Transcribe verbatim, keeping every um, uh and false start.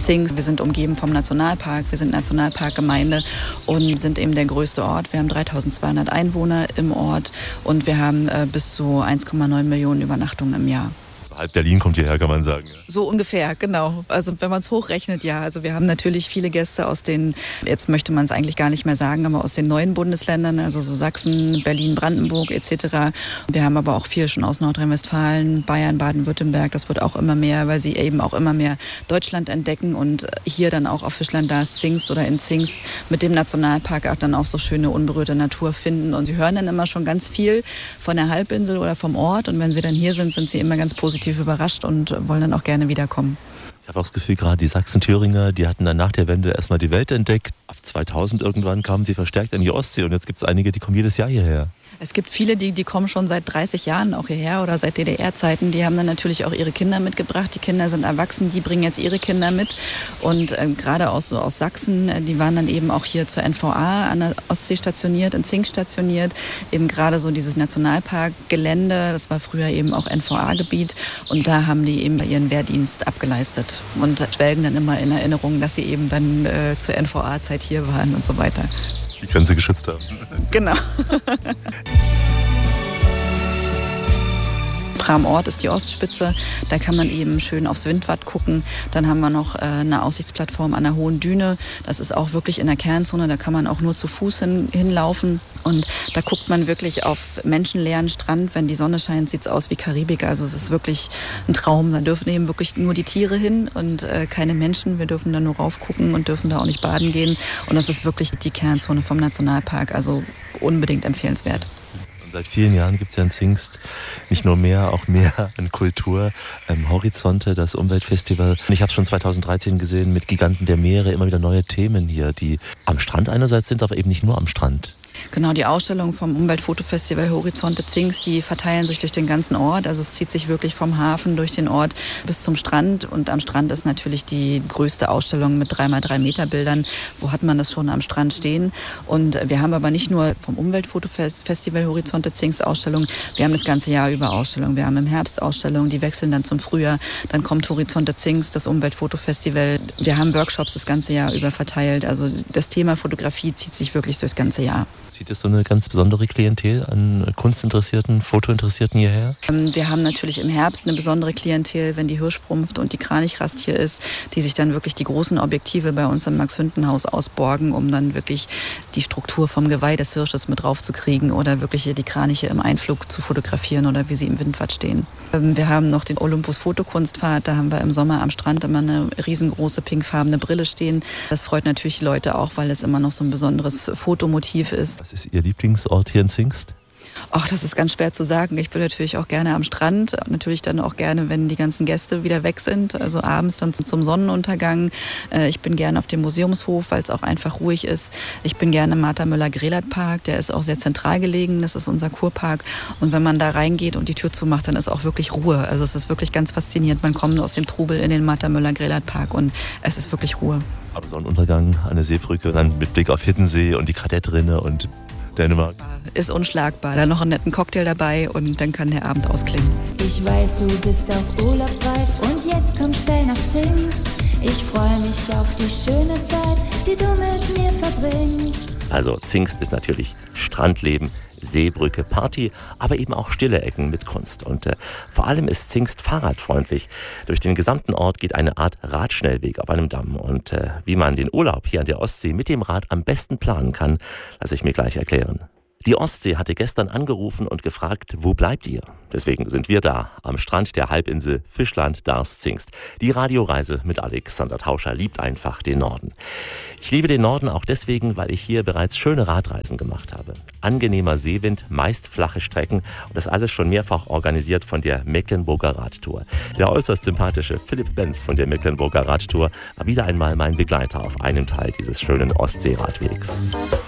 Zingst. Wir sind umgeben vom Nationalpark, wir sind Nationalparkgemeinde und sind eben der größte Ort. Wir haben dreitausendzweihundert Einwohner im Ort und wir haben äh, bis zu eins Komma neun Millionen Übernachtungen im Jahr. Halb Berlin kommt hierher, kann man sagen. So ungefähr, genau. Also wenn man es hochrechnet, ja. Also wir haben natürlich viele Gäste aus den, jetzt möchte man es eigentlich gar nicht mehr sagen, aber aus den neuen Bundesländern, also so Sachsen, Berlin, Brandenburg et cetera. Wir haben aber auch viel schon aus Nordrhein-Westfalen, Bayern, Baden-Württemberg. Das wird auch immer mehr, weil sie eben auch immer mehr Deutschland entdecken und hier dann auch auf Fischland da ist Zingst oder in Zingst mit dem Nationalpark auch dann auch so schöne unberührte Natur finden. Und sie hören dann immer schon ganz viel von der Halbinsel oder vom Ort. Und wenn sie dann hier sind, sind sie immer ganz positiv überrascht und wollen dann auch gerne wiederkommen. Ich habe auch das Gefühl, gerade die Sachsen-Thüringer, die hatten dann nach der Wende erstmal die Welt entdeckt. Ab zweitausend irgendwann kamen sie verstärkt an die Ostsee und jetzt gibt es einige, die kommen jedes Jahr hierher. Es gibt viele, die, die kommen schon seit dreißig Jahren auch hierher oder seit D D R-Zeiten. Die haben dann natürlich auch ihre Kinder mitgebracht. Die Kinder sind erwachsen, die bringen jetzt ihre Kinder mit. Und äh, gerade aus, so aus Sachsen, äh, die waren dann eben auch hier zur N V A an der Ostsee stationiert, in Zingst stationiert. Eben gerade so dieses Nationalparkgelände, das war früher eben auch N V A-Gebiet. Und da haben die eben ihren Wehrdienst abgeleistet und schwelgen dann immer in Erinnerung, dass sie eben dann äh, zur N V A-Zeit hier waren und so weiter. Die Grenze geschützt haben. Genau. Pramort ist die Ostspitze, da kann man eben schön aufs Windwad gucken. Dann haben wir noch äh, eine Aussichtsplattform an der Hohen Düne. Das ist auch wirklich in der Kernzone, da kann man auch nur zu Fuß hin, hinlaufen. Und da guckt man wirklich auf menschenleeren Strand. Wenn die Sonne scheint, sieht es aus wie Karibik. Also es ist wirklich ein Traum. Da dürfen eben wirklich nur die Tiere hin und äh, keine Menschen. Wir dürfen da nur raufgucken und dürfen da auch nicht baden gehen. Und das ist wirklich die Kernzone vom Nationalpark. Also unbedingt empfehlenswert. Seit vielen Jahren gibt es ja in Zingst nicht nur mehr, auch mehr an Kultur. Ähm, Horizonte, das Umweltfestival. Ich habe es schon zweitausenddreizehn gesehen mit Giganten der Meere, immer wieder neue Themen hier, die am Strand einerseits sind, aber eben nicht nur am Strand. Genau, die Ausstellungen vom Umweltfotofestival Horizonte Zingst, die verteilen sich durch den ganzen Ort. Also es zieht sich wirklich vom Hafen durch den Ort bis zum Strand. Und am Strand ist natürlich die größte Ausstellung mit drei mal drei Meter Bildern. Wo hat man das schon am Strand stehen? Und wir haben aber nicht nur vom Umweltfotofestival Horizonte Zingst Ausstellungen, wir haben das ganze Jahr über Ausstellungen. Wir haben im Herbst Ausstellungen, die wechseln dann zum Frühjahr. Dann kommt Horizonte Zingst, das Umweltfotofestival. Wir haben Workshops das ganze Jahr über verteilt. Also das Thema Fotografie zieht sich wirklich durchs ganze Jahr. Zieht es so eine ganz besondere Klientel an Kunstinteressierten, Fotointeressierten hierher? Wir haben natürlich im Herbst eine besondere Klientel, wenn die Hirschsprumpft und die Kranichrast hier ist, die sich dann wirklich die großen Objektive bei uns im Max-Hünten-Haus ausborgen, um dann wirklich die Struktur vom Geweih des Hirsches mit draufzukriegen oder wirklich hier die Kraniche im Einflug zu fotografieren oder wie sie im Windwad stehen. Wir haben noch den Olympus Fotokunstfahrt, da haben wir im Sommer am Strand immer eine riesengroße pinkfarbene Brille stehen. Das freut natürlich die Leute auch, weil es immer noch so ein besonderes Fotomotiv ist. Was ist Ihr Lieblingsort hier in Zingst? Ach, das ist ganz schwer zu sagen. Ich bin natürlich auch gerne am Strand. Natürlich dann auch gerne, wenn die ganzen Gäste wieder weg sind. Also abends dann zum Sonnenuntergang. Ich bin gerne auf dem Museumshof, weil es auch einfach ruhig ist. Ich bin gerne im Martha-Müller-Grelat-Park. Der ist auch sehr zentral gelegen. Das ist unser Kurpark. Und wenn man da reingeht und die Tür zumacht, dann ist auch wirklich Ruhe. Also es ist wirklich ganz faszinierend. Man kommt aus dem Trubel in den Martha-Müller-Grelat-Park und es ist wirklich Ruhe. Aber Sonnenuntergang an der Seebrücke, dann mit Blick auf Hiddensee und die Kadettrinne und Dänemark. Ist unschlagbar. Dann noch einen netten Cocktail dabei und dann kann der Abend ausklingen. Ich weiß, du bist auf Urlaubsreif und jetzt komm schnell nach Zingst. Ich freue mich auf die schöne Zeit, die du mit mir verbringst. Also Zingst ist natürlich Strandleben, Seebrücke, Party, aber eben auch stille Ecken mit Kunst. Und äh, vor allem ist Zingst fahrradfreundlich. Durch den gesamten Ort geht eine Art Radschnellweg auf einem Damm. Und äh, wie man den Urlaub hier an der Ostsee mit dem Rad am besten planen kann, lasse ich mir gleich erklären. Die Ostsee hatte gestern angerufen und gefragt, wo bleibt ihr? Deswegen sind wir da, am Strand der Halbinsel Fischland, Darß, Zingst. Die Radioreise mit Alexander Tauscher liebt einfach den Norden. Ich liebe den Norden auch deswegen, weil ich hier bereits schöne Radreisen gemacht habe. Angenehmer Seewind, meist flache Strecken und das alles schon mehrfach organisiert von der Mecklenburger Radtour. Der äußerst sympathische Philipp Benz von der Mecklenburger Radtour war wieder einmal mein Begleiter auf einem Teil dieses schönen Ostseeradwegs.